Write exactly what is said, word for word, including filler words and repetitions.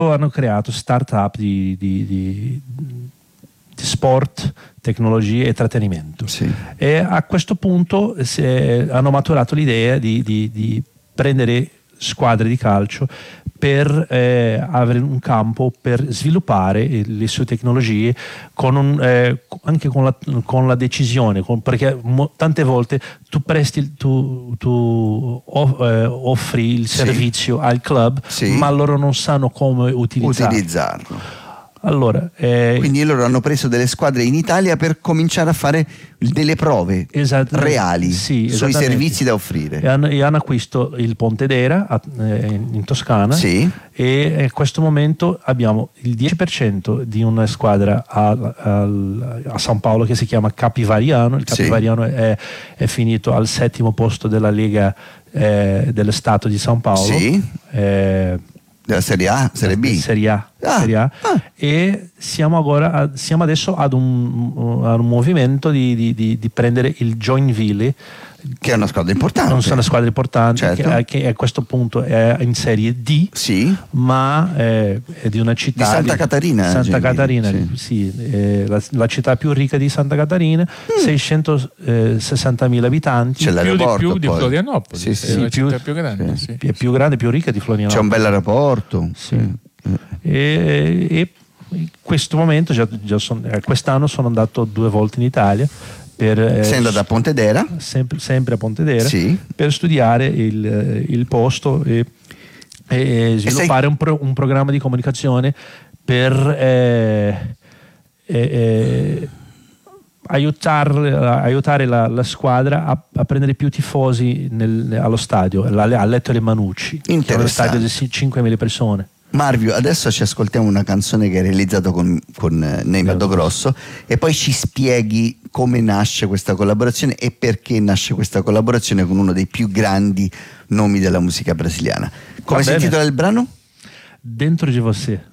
hanno creato start-up di, di, di, di sport, tecnologie e trattenimento. Sì. E a questo punto si è, hanno maturato l'idea di, di, di prendere squadre di calcio per eh, avere un campo per sviluppare le sue tecnologie con un, eh, anche con la, con la decisione, con, perché mo, tante volte tu presti tu, tu off, eh, offri il servizio sì. al club, sì. ma loro non sanno come utilizzarlo. utilizzarlo. Allora, eh, quindi loro hanno preso delle squadre in Italia per cominciare a fare delle prove reali sì, sui servizi da offrire. E hanno, e hanno acquisto il Pontedera a, eh, in Toscana, sì. e in questo momento abbiamo il dieci per cento di una squadra a, a, a San Paolo che si chiama Capivariano. Il Capivariano sì. è, è finito al settimo posto della Lega eh, dello Stato di San Paolo. Sì. Eh, della Serie A, Serie B, Serie A, ah, Serie A. Ah. E siamo, agora, siamo adesso ad un, ad un movimento di, di, di, di prendere il Joinville, che è una squadra importante, non sono una squadra importante, certo. che, che a questo punto è in Serie D, sì. ma è, è di una città di Santa di, Catarina, Santa Gentile. Catarina, sì. Sì, è la, la città più ricca di Santa Catarina, mm. seicentosessantamila abitanti, più di, più poi. di Florianopoli, sì, sì. è la più, città più grande, sì. Sì. È più grande, più ricca di Florianopoli. C'è un bel aeroporto, sì. Sì. E, e in questo momento già, già son, quest'anno sono andato due volte in Italia. Per, eh, sei andato a Pontedera? Sempre, sempre a Pontedera, sì. per studiare il, il posto e, e sviluppare e sei... un, pro, un programma di comunicazione per eh, eh, eh, aiutar, aiutare la, la squadra a, a prendere più tifosi nel, allo stadio, a Letto Manucci, che è uno stadio di cinquemila persone. Marvio, adesso ci ascoltiamo una canzone che hai realizzato con, con Neymar Grosso e poi ci spieghi come nasce questa collaborazione e perché nasce questa collaborazione con uno dei più grandi nomi della musica brasiliana. Come si intitola il brano? Dentro di você.